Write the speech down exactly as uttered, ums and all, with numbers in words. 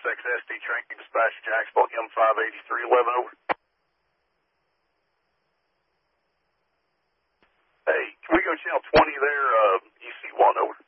X S D training dispatch Jacksonville M five eighty-three eleven over. Hey, can we go channel twenty there, uh, E C one over?